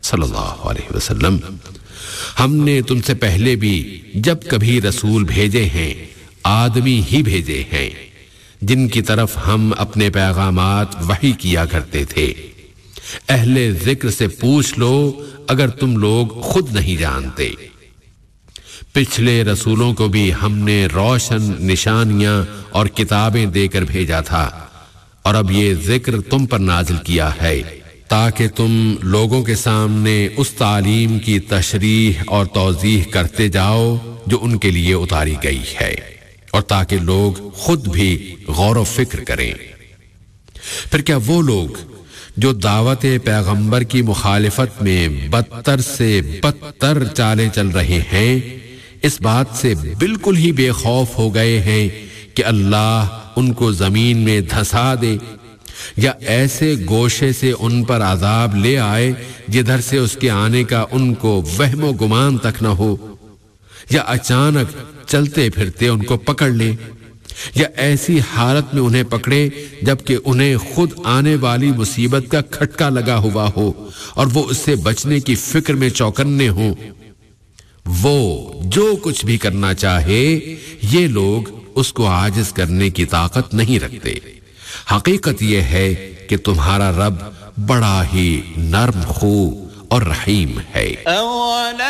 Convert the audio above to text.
صلی اللہ علیہ وسلم، ہم نے تم سے پہلے بھی جب کبھی رسول بھیجے ہیں آدمی ہی بھیجے ہیں جن کی طرف ہم اپنے پیغامات وحی کیا کرتے تھے۔ اہل ذکر سے پوچھ لو اگر تم لوگ خود نہیں جانتے۔ پچھلے رسولوں کو بھی ہم نے روشن نشانیاں اور کتابیں دے کر بھیجا تھا، اور اب یہ ذکر تم پر نازل کیا ہے تاکہ تم لوگوں کے سامنے اس تعلیم کی تشریح اور توضیح کرتے جاؤ جو ان کے لیے اتاری گئی ہے، اور تاکہ لوگ خود بھی غور و فکر کریں۔ پھر کیا وہ لوگ جو دعوت پیغمبر کی مخالفت میں بدتر سے بدتر چالیں چل رہے ہیں اس بات سے بالکل ہی بے خوف ہو گئے ہیں کہ اللہ ان کو زمین میں دھسا دے، یا ایسے گوشے سے ان پر عذاب لے آئے جدھر سے اس کے آنے کا ان کو وہم و گمان تک نہ ہو، یا اچانک چلتے پھرتے ان کو پکڑ لے، یا ایسی حالت میں انہیں پکڑے جبکہ انہیں خود آنے والی مصیبت کا کھٹکا لگا ہوا ہو اور وہ اس سے بچنے کی فکر میں چوکنے ہوں۔ وہ جو کچھ بھی کرنا چاہے یہ لوگ اس کو عاجز کرنے کی طاقت نہیں رکھتے۔ حقیقت یہ ہے کہ تمہارا رب بڑا ہی نرم خو اور رحیم ہے۔